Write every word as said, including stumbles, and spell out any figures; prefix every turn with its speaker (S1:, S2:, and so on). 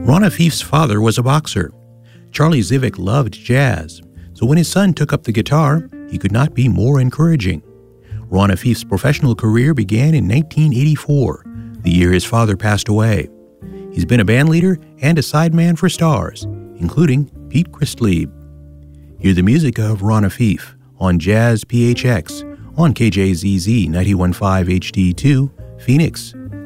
S1: Ron Afif's father was a boxer. Charlie Zivik loved jazz, so when his son took up the guitar, he could not be more encouraging. Ron Afif's professional career began in nineteen eighty-four, the year his father passed away. He's been a bandleader and a sideman for stars, including Pete Christlieb. Hear the music of Ron Afif on Jazz P H X on K J Z Z ninety-one point five H D two, Phoenix.